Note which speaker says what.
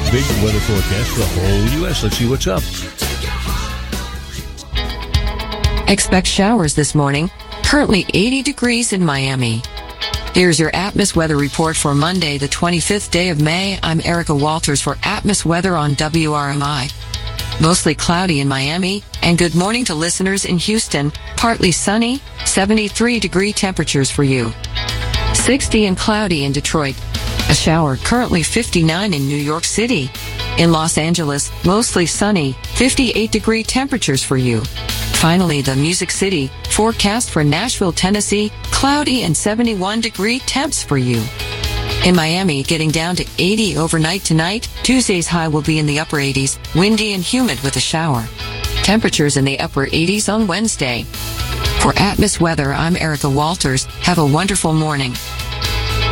Speaker 1: big weather forecast for the whole U.S. Let's see what's up.
Speaker 2: Expect showers this morning. Currently 80 degrees in Miami. Here's your Atmos weather report for Monday, the 25th day of May. I'm Erica Walters for Atmos weather on WRMI. Mostly cloudy in Miami, and good morning to listeners in Houston. Partly sunny, 73-degree temperatures for you. 60 and cloudy in Detroit. A shower, currently 59 in New York City. In Los Angeles, mostly sunny, 58-degree temperatures for you. Finally, the Music City, forecast for Nashville, Tennessee, cloudy and 71-degree temps for you. In Miami, getting down to 80 overnight tonight. Tuesday's high will be in the upper 80s, windy and humid with a shower. Temperatures in the upper 80s on Wednesday. For Atmos weather, I'm Erica Walters. Have a wonderful morning.